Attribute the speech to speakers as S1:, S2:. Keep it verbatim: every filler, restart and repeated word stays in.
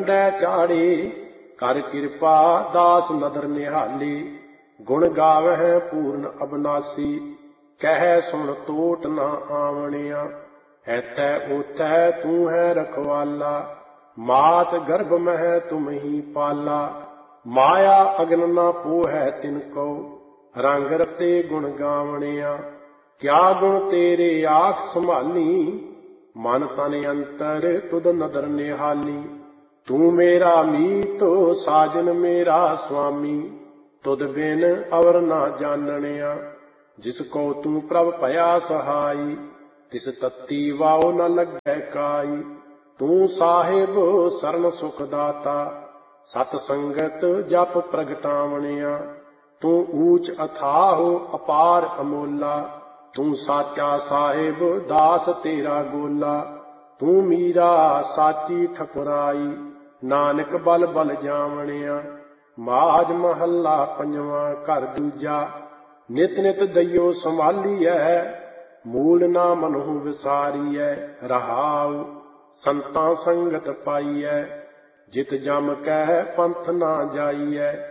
S1: कंडै चाड़े, कर कृपा दास नदर निहाले। गुण गावह पूर्ण अबनासी, कह सुन टोट न आवणिया। ऐथै ओथै तू है रखवाला, मात गर्भ मह तुम ही पाला। माया अगन न पोहै तिनको, रंग रते गुण गावणिया। क्या गुण तेरे आख संभाली, मन तन अंतर तुद नदर निहाली। तू मेरा मीत साजन मेरा स्वामी, तुद बिन अवर ना जाननिया। जिसको तू प्रभ भया सहाई, तिस तत्ती वाओ न लगै काई। तू साहिब सरन सुख दाता, सत संगत जप प्रगटावणिया। तू ऊच अथाह अपार अमोला, तू साचा साहिब दास तेरा गोला। तू मीरा साची ठकुराई, नानक बल बल जावणिया। माज महला पंजवा घर दूजा, नित नित दइयो संभालीਐ। मूल ना मनहु विसारीਐ, रहाउ संतां संगत पाईਐ। जित जम कह पंथ ना जाईਐ,